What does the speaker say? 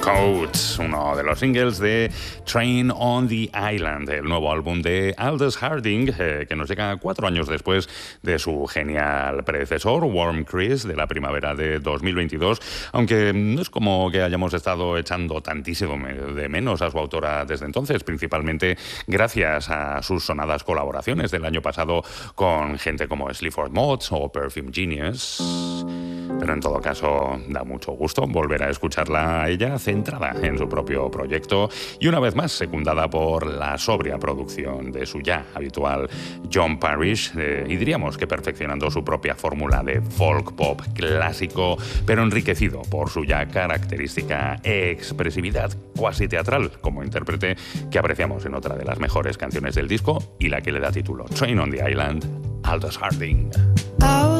Coats, uno de los singles de Train on the Island, el nuevo álbum de Aldous Harding, que nos llega 4 años después de su genial predecesor, Warm Chris, de la primavera de 2022, aunque no es como que hayamos estado echando tantísimo de menos a su autora desde entonces, principalmente gracias a sus sonadas colaboraciones del año pasado con gente como Sleaford Mods o Perfume Genius. Pero en todo caso, da mucho gusto volver a escucharla a ella centrada en su propio proyecto y una vez más secundada por la sobria producción de su ya habitual John Parrish y diríamos que perfeccionando su propia fórmula de folk pop clásico, pero enriquecido por su ya característica expresividad cuasi teatral como intérprete que apreciamos en otra de las mejores canciones del disco y la que le da título, Train on the Island, Aldous Harding.